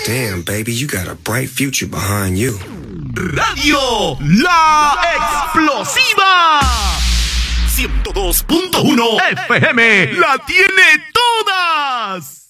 Damn, baby, you got a bright future behind you. Radio La Explosiva 102.1 FM la tiene todas.